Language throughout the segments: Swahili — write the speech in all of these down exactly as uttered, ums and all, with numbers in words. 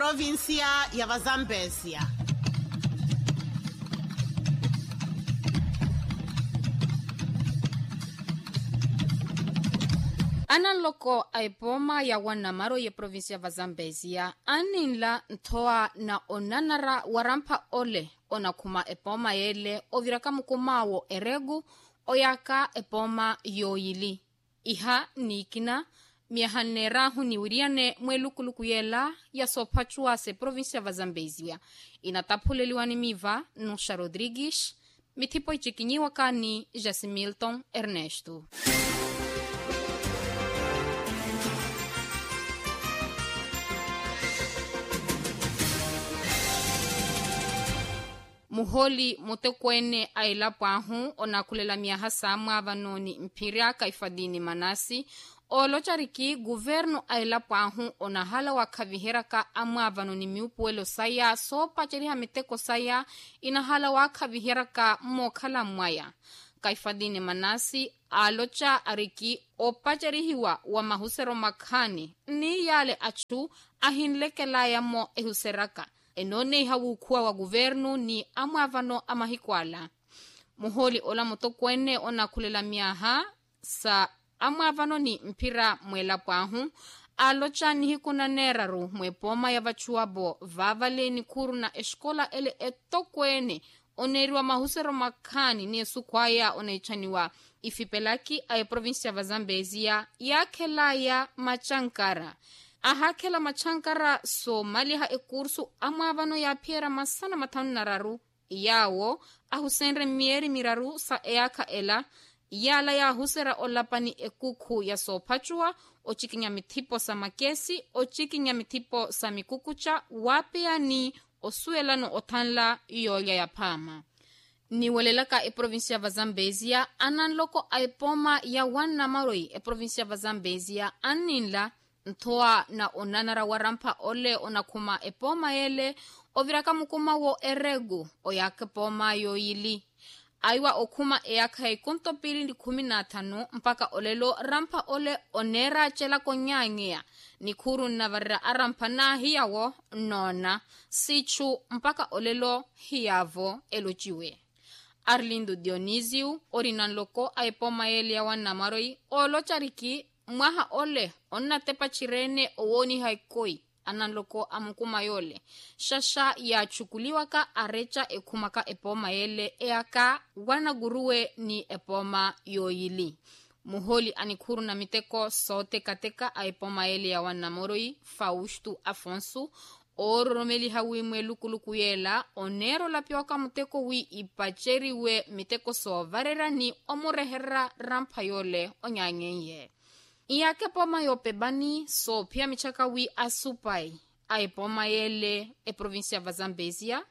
provinsia ya Vazambezia. Analoko aipoma ya wanamaro ye provinsia ya Vazambezia aninla ntoa na onanara warampa ole ona kuma epoma yele oviraka mukumawo eregu oyaka epoma yoyili iha nikina miahanera huniwiriane mwelukuluku yela ya sopachua se provinsia ya Vazambezia inatapuleliwa ni miva Nusha Rodrigues mitipo ichikinyiwa kani Jasimilton Ernesto. Muholi mutekwene ailapahu onakulela miaha samu avanoni mpiria kaifadini manasi olochariki guvernu ailapahu onahala wakavihiraka amu avanoni miupuelo saya sopa cheriha miteko saya inahala wakavihiraka mokhala mwaya kaifadini manasi alocha ariki opacherihiwa wa mahusero makhani ni yale achu ahinlekelaya mo ehuseraka enone hawukua wa guvernu ni amwavano amahikwala. Muholi ola mutokwene onakulela miaha sa amwavano ni mpira mwela pahu alocha nihikuna neraru mwepoma ya vachuabo vavale ni kuru na eskola ele etokwene oneriwa mahusero makhani ni esukwaya oneichaniwa ifipelaki ae provinsia ya Vazambezia ya kelaya machankara. Ahakela machankara so maliha ekursu amwavano ya piera masana matanu nararu yawo ahusenre mieri miraru sa eaka ela yala ya husera olapani ekuku ya so pachua ochikinya mitipo sa makesi ochikinya mitipo sa mikukucha wapea ni osuelano otanla yoya ya pama. Ni welelaka e provinsia ya Vazambezia ananloko aipoma ya wana maroi e provinsia ya Vazambezia aninla ntoa na onanara warampa ole onakuma epoma ele oviraka mukuma wo eregu oyake poma yoyili aiwa okuma eyaka ikunto pili ndi kumi na tano mpaka olelo rampa ole onera chela konyangea nikuru navarra arampa na hiyawo nona sichu mpaka olelo hiyavo elochiwe. Arlindo Dionisio orinanloko aipoma ele ya wanamaroi olochariki mwaha ole onna tepa chirene owoni haikoi ananloko amukuma yole shasha ya chukuliwa ka arecha ekumaka epoma yele eaka wana guruwe ni epoma yoyili. Muholi anikuru na miteko sote kateka aepoma yele ya wanamoroi Fausto Afonso oromeli hawi mwelukuluku yela onero lapioka muteko wi ipacheriwe miteko so varera ni omurehera rampa yole onyangenye. Iyake poma yope bani so pia michaka wi asupai ai poma yele e provinsia ya Vazambezia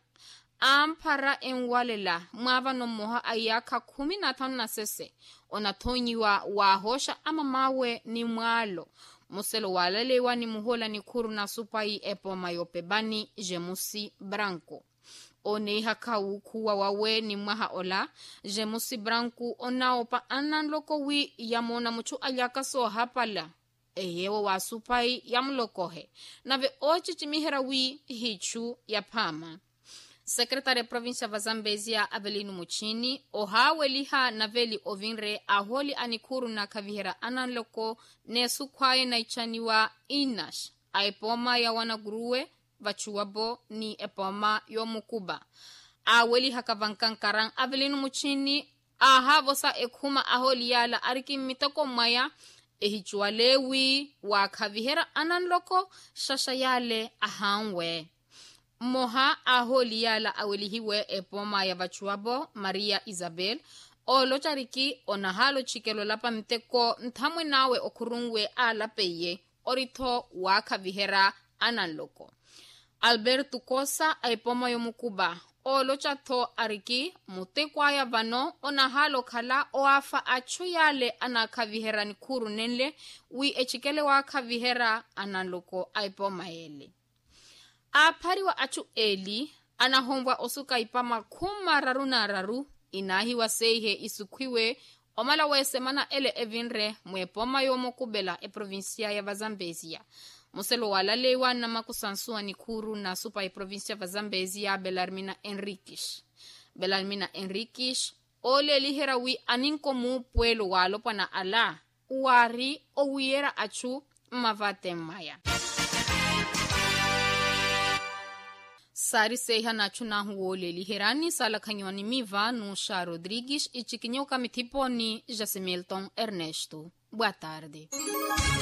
ampara enwalela mwava no moha ayaka kumi na tano na sese onatonyiwa wahosha ama mawe ni mwalo muselo walelewa ni muhola ni kuru na supai e poma yope bani Jemusi Branco one hakau kuwa wawe ni mwaha ola Jemusi Branco onaopa ananloko wi yamona muchu alyaka so hapala eyewo wa supai yamlokohe nave ochi chimihera wi hichu ya pama. Sekretari provinsia ya Vazambezia Avelino Muchini ohawe liha naveli ovinre aholi anikuru na kavihera ananloko nesukwaye na ichaniwa inash aipoma ya wanaguruwe vachuabo ni epoma yomukuba aweli hakavankankarang Avelino Muchini ahavosa ekuma aholi yala ariki mitoko maya ehichualewi wakavihera ananloko shasha yale ahanwe moha aholi yala awelihiwe epoma ya vachuabo Maria Isabel olochariki onahalo chikelo lapa miteko nthamwe nawe okurungwe alapeye orito wakavihera ananloko. Alberto Kosa aipoma yomukuba olochato ariki mutekwaya vano onahalo khala oafa achu yale anakavihera nikuru nenle wi echikele wakavihera ananloko aipoma ele. Apariwa achu eli anahombwa osuka ipama kuma raru na raru inahi waseihe isukwiwe omala we semana ele evinre mwepoma yomo kubela e provinsia ya Vazambezia muselo wala lewa na makusansua ni kuru na supa i provincia va Zambezia Belarmina Henriques. Belarmina Henriques ole liherawi aninkomu puelo walo pana ala uari o wiera achu mavate maya. Sari seha na chuna huole liherani sala kanyoni miva Nusha Rodrigues e chiquinho kamitiponi Jace Milton Ernesto. Boa tarde.